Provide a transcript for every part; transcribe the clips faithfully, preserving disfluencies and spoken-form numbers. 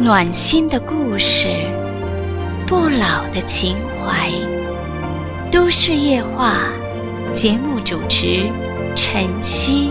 暖心的故事，不老的情怀。都市夜话，节目主持晨曦。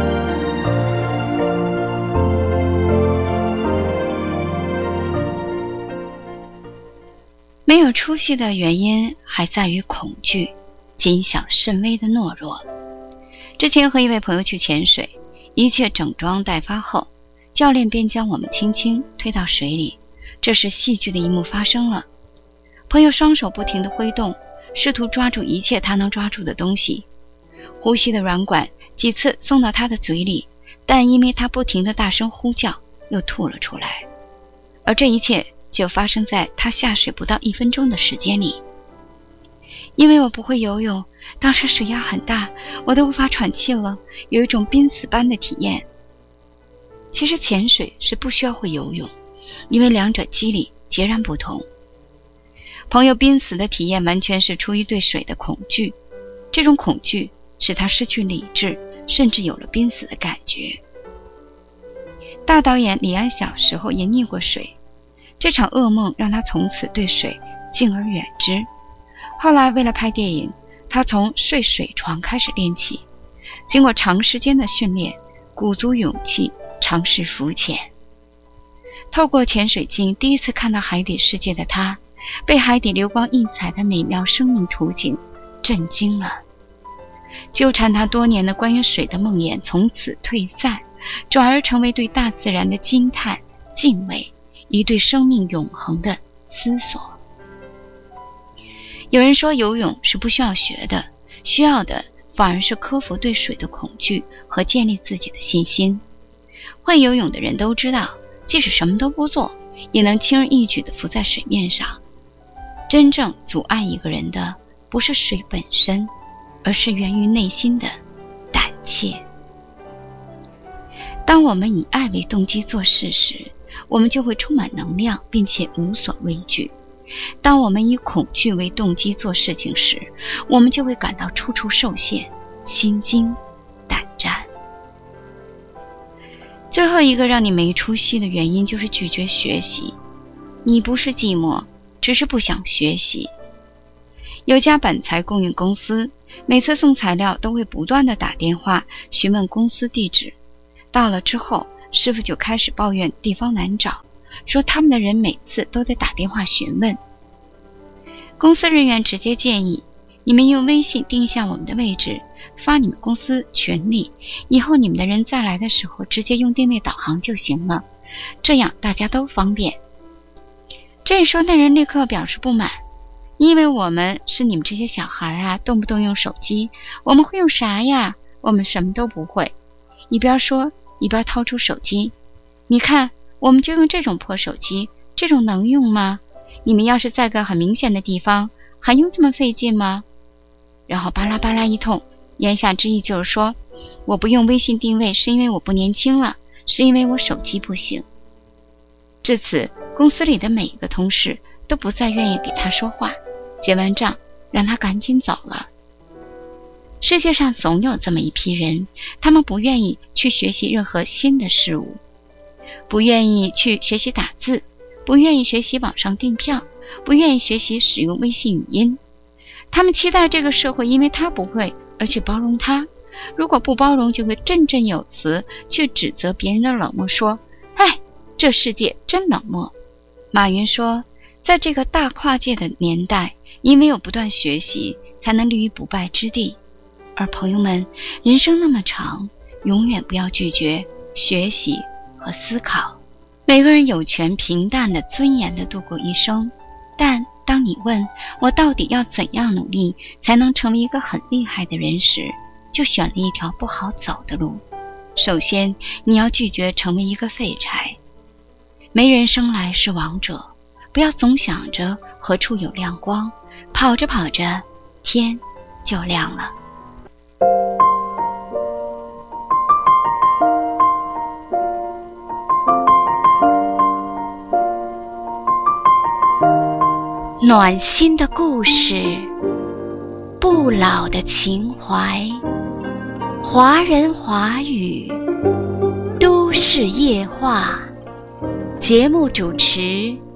没有出息的原因还在于恐惧，谨小慎微的懦弱。之前和一位朋友去潜水，一切整装待发后，教练便将我们轻轻推到水里。这时戏剧的一幕发生了，朋友双手不停地挥动，试图抓住一切他能抓住的东西。呼吸的软管几次送到他的嘴里，但因为他不停地大声呼叫，又吐了出来。而这一切就发生在他下水不到一分钟的时间里。因为我不会游泳，当时水压很大，我都无法喘气了，有一种濒死般的体验。其实潜水是不需要会游泳，因为两者机理截然不同。朋友濒死的体验完全是出于对水的恐惧，这种恐惧使他失去理智，甚至有了濒死的感觉。大导演李安小时候也溺过水，这场噩梦让他从此对水敬而远之。后来为了拍电影，他从睡水床开始练起，经过长时间的训练，鼓足勇气尝试浮潜。透过潜水镜第一次看到海底世界的他，被海底流光溢彩的美妙生命图景震惊了。纠缠他多年的关于水的梦魇从此退散，转而成为对大自然的惊叹、敬畏，以对生命永恒的思索。有人说游泳是不需要学的，需要的反而是克服对水的恐惧和建立自己的信心。会游泳的人都知道，即使什么都不做，也能轻而易举地浮在水面上。真正阻碍一个人的不是水本身，而是源于内心的胆怯。当我们以爱为动机做事时，我们就会充满能量，并且无所畏惧。当我们以恐惧为动机做事情时，我们就会感到处处受限，心惊胆战。最后一个让你没出息的原因就是拒绝学习。你不是寂寞，只是不想学习。有家板材供应公司，每次送材料都会不断地打电话询问公司地址，到了之后，师傅就开始抱怨地方难找，说他们的人每次都得打电话询问。公司人员直接建议，你们用微信定下我们的位置，发你们公司群里，以后你们的人再来的时候直接用定位导航就行了，这样大家都方便。这时候那人立刻表示不满，因为我们是你们这些小孩啊，动不动用手机，我们会用啥呀？我们什么都不会。一边说一边掏出手机，你看我们就用这种破手机，这种能用吗？你们要是在个很明显的地方，还用这么费劲吗？然后巴拉巴拉一通，言下之意就是说，我不用微信定位是因为我不年轻了，是因为我手机不行。至此，公司里的每一个同事都不再愿意给他说话，结完账让他赶紧走了。世界上总有这么一批人，他们不愿意去学习任何新的事物，不愿意去学习打字，不愿意学习网上订票，不愿意学习使用微信语音。他们期待这个社会因为他不会而去包容他，如果不包容，就会振振有词去指责别人的冷漠，说哎，这世界真冷漠。马云说，在这个大跨界的年代，因为有不断学习才能立于不败之地。而朋友们，人生那么长，永远不要拒绝学习和思考。每个人有权平淡的、尊严的度过一生，但当你问我到底要怎样努力才能成为一个很厉害的人时，就选了一条不好走的路。首先，你要拒绝成为一个废柴。没人生来是王者，不要总想着何处有亮光，跑着跑着，天就亮了。暖心的故事，不老的情怀，华人华语都市夜话， 节目主持